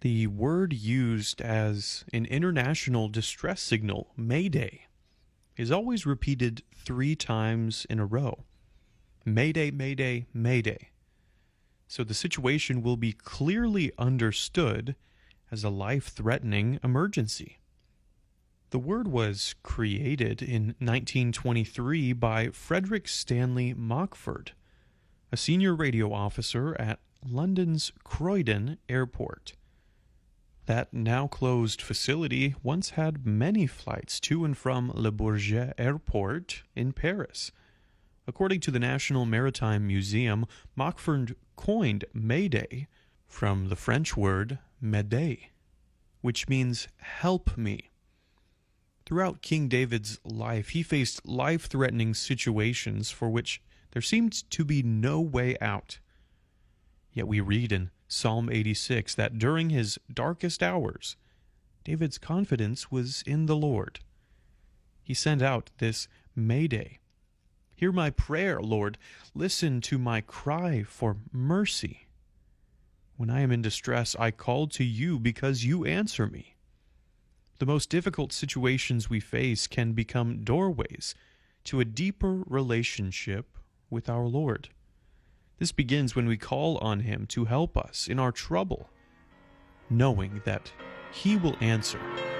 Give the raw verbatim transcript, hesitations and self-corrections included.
The word used as an international distress signal, Mayday, is always repeated three times in a row. Mayday, Mayday, Mayday. So the situation will be clearly understood as a life-threatening emergency. The word was created in nineteen twenty-three by Frederick Stanley Mockford, a senior radio officer at London's Croydon Airport. That now-closed facility once had many flights to and from Le Bourget Airport in Paris. According to the National Maritime Museum, Mockford coined Mayday from the French word m'aider, which means help me. Throughout King David's life, he faced life-threatening situations for which there seemed to be no way out. Yet we read in Psalm eighty-six that during his darkest hours, David's confidence was in the Lord. He sent out this Mayday. Hear my prayer, Lord. Listen to my cry for mercy. When I am in distress, I call to you because you answer me. The most difficult situations we face can become doorways to a deeper relationship with our Lord. This begins when we call on Him to help us in our trouble, knowing that He will answer